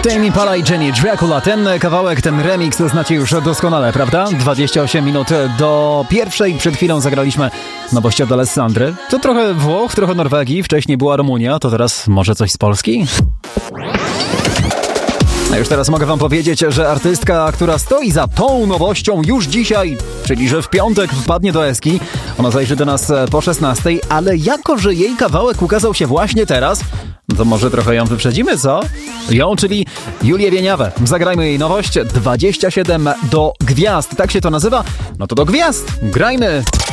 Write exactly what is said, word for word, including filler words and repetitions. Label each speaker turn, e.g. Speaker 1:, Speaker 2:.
Speaker 1: Tame Impala i Jenny Dracula. Ten kawałek, ten remix znacie już doskonale, prawda? dwadzieścia osiem minut do pierwszej. Przed chwilą zagraliśmy nowość od Alessandry. To trochę Włoch, trochę Norwegii. Wcześniej była Rumunia, to teraz może coś z Polski? A już teraz mogę wam powiedzieć, że artystka, która stoi za tą nowością już dzisiaj, czyli że w piątek wpadnie do Eski, ona zajrzy do nas po szesnastej, ale jako, że jej kawałek ukazał się właśnie teraz, to może trochę ją wyprzedzimy, co? Ją, czyli Julię Wieniawę. Zagrajmy jej nowość. dwadzieścia siedem do gwiazd. Tak się to nazywa? No to do gwiazd. Grajmy!